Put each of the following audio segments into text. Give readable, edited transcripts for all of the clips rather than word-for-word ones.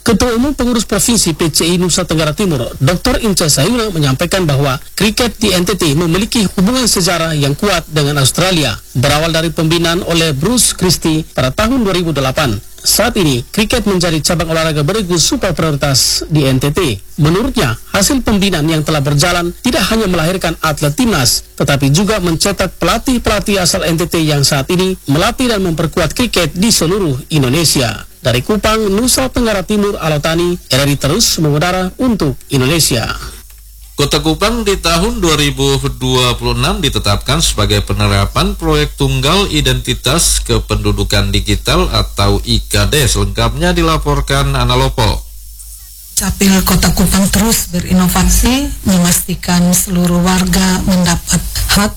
Ketua Umum Pengurus Provinsi PCI Nusa Tenggara Timur, Dr. Inca Sayuna menyampaikan bahwa kriket di NTT memiliki hubungan sejarah yang kuat dengan Australia, berawal dari pembinaan oleh Bruce Christie pada tahun 2008. Saat ini, kriket menjadi cabang olahraga beregu super prioritas di NTT. Menurutnya, hasil pembinaan yang telah berjalan tidak hanya melahirkan atlet timnas, tetapi juga mencetak pelatih-pelatih asal NTT yang saat ini melatih dan memperkuat kriket di seluruh Indonesia. Dari Kupang, Nusa Tenggara Timur, Alotani, RRI terus mengudara untuk Indonesia. Kota Kupang di tahun 2026 ditetapkan sebagai penerapan proyek tunggal identitas kependudukan digital atau IKD. Selengkapnya dilaporkan Analopo. Capil Kota Kupang terus berinovasi memastikan seluruh warga mendapat hak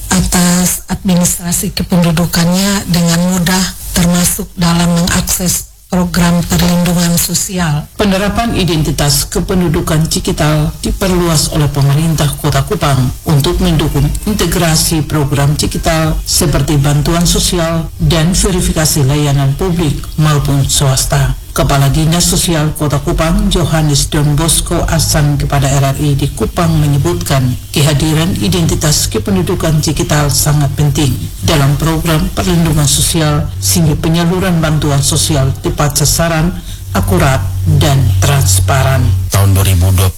atas administrasi kependudukannya dengan mudah, termasuk dalam mengakses program perlindungan sosial. Penerapan identitas kependudukan digital diperluas oleh pemerintah Kota Kupang untuk mendukung integrasi program digital seperti bantuan sosial dan verifikasi layanan publik maupun swasta. Kepala Dinas Sosial Kota Kupang, Johannes Don Bosco Asan kepada RRI di Kupang menyebutkan kehadiran identitas kependudukan digital sangat penting dalam program perlindungan sosial sehingga penyaluran bantuan sosial tepat sasaran, akurat, dan transparan. Tahun 2026,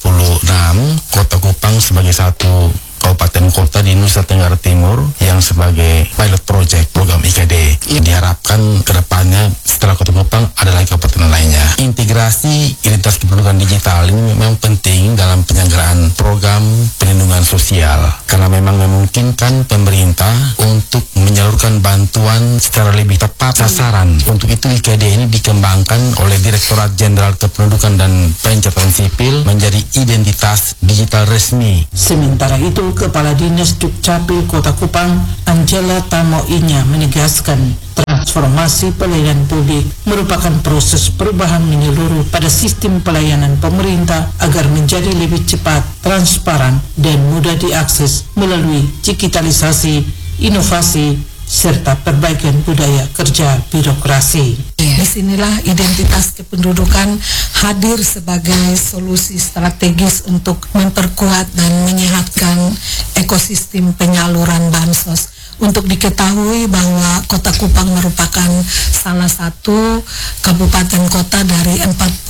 Kota Kupang sebagai satu kabupaten kota di Nusa Tenggara Timur yang sebagai pilot project program IKD. Diharapkan kedepannya setelah Kota Kupang ada lagi kabupaten lainnya. Integrasi identitas kependudukan digital ini memang penting dalam penyelenggaraan program perlindungan sosial karena memang memungkinkan pemerintah untuk menyalurkan bantuan secara lebih tepat sasaran. Untuk itu IKD ini dikembangkan oleh Direktorat Jenderal Kependudukan dan Pencatatan Sipil menjadi identitas digital resmi. Sementara itu, Kepala Dinas Dukcapil Kota Kupang, Angela Tamoinya menegaskan transformasi pelayanan publik merupakan proses perubahan menyeluruh pada sistem pelayanan pemerintah agar menjadi lebih cepat, transparan, dan mudah diakses melalui digitalisasi, inovasi, serta perbaikan budaya kerja birokrasi. Disinilah identitas kependudukan hadir sebagai solusi strategis untuk memperkuat dan menyehatkan ekosistem penyaluran bansos. Untuk diketahui bahwa Kota Kupang merupakan salah satu kabupaten kota dari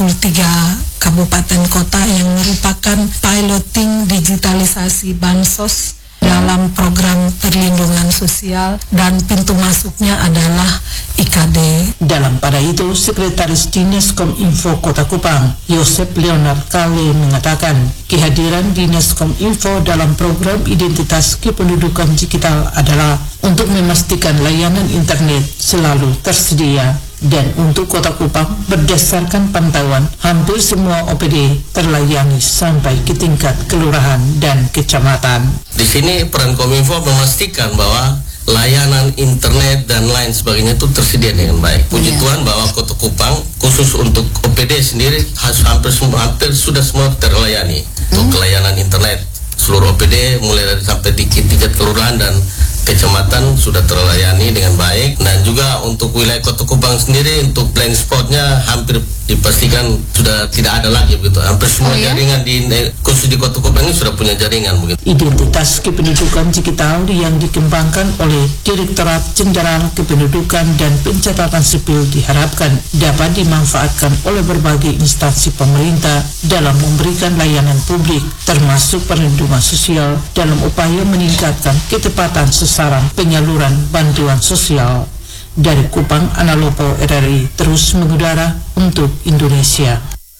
43 kabupaten kota yang merupakan piloting digitalisasi bansos dalam program perlindungan sosial dan pintu masuknya adalah IKD. Dalam pada itu, Sekretaris Dinas Kominfo Kota Kupang, Yosep Leonard Kale mengatakan kehadiran Dinas Kominfo dalam program identitas kependudukan digital adalah untuk memastikan layanan internet selalu tersedia. Dan untuk Kota Kupang, berdasarkan pantauan, hampir semua OPD terlayani sampai ke tingkat kelurahan dan kecamatan. Di sini peran Kominfo memastikan bahwa layanan internet dan lain sebagainya itu tersedia dengan baik. Puji Tuhan bahwa Kota Kupang khusus untuk OPD sendiri hampir sudah semua terlayani. Untuk layanan internet seluruh OPD mulai dari sampai di tingkat kelurahan dan kecamatan sudah terlayani dengan baik, dan juga untuk wilayah Kota Kupang sendiri untuk blind spotnya hampir dipastikan sudah tidak ada lagi begitu. Hampir semua jaringan khusus di Kota Kupang ini sudah punya jaringan begitu. Identitas kependudukan digital yang dikembangkan oleh Direktorat Jenderal Kependudukan dan Pencatatan Sipil diharapkan dapat dimanfaatkan oleh berbagai instansi pemerintah dalam memberikan layanan publik termasuk perlindungan sosial dalam upaya meningkatkan ketepatan sasaran penyaluran bantuan sosial. Dari Kupang, Analopo, RRI terus mengudara untuk Indonesia.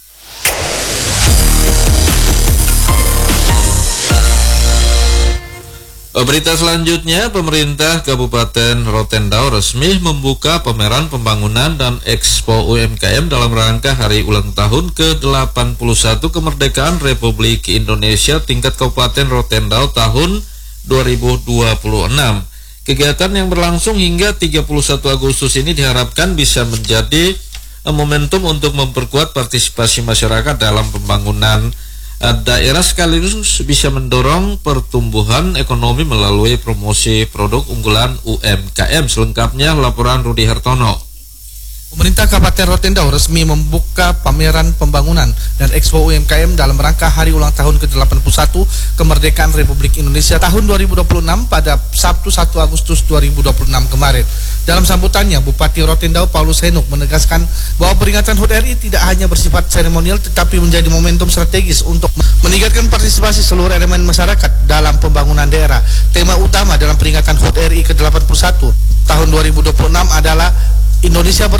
Berita selanjutnya, pemerintah Kabupaten Rotendao resmi membuka pameran pembangunan dan Expo UMKM dalam rangka Hari Ulang Tahun ke-81 Kemerdekaan Republik Indonesia tingkat Kabupaten Rotendao tahun 2026. Kegiatan yang berlangsung hingga 31 Agustus ini diharapkan bisa menjadi momentum untuk memperkuat partisipasi masyarakat dalam pembangunan daerah sekaligus bisa mendorong pertumbuhan ekonomi melalui promosi produk unggulan UMKM. Selengkapnya laporan Rudi Hartono. Pemerintah Kabupaten Rotendao resmi membuka pameran pembangunan dan Expo UMKM dalam rangka hari ulang tahun ke-81 kemerdekaan Republik Indonesia tahun 2026 pada Sabtu 1 Agustus 2026 kemarin. Dalam sambutannya, Bupati Rotendao Paulus Henuk menegaskan bahwa peringatan HUT RI tidak hanya bersifat seremonial tetapi menjadi momentum strategis untuk meningkatkan partisipasi seluruh elemen masyarakat dalam pembangunan daerah. Tema utama dalam peringatan HUT RI ke-81 tahun 2026 adalah Indonesia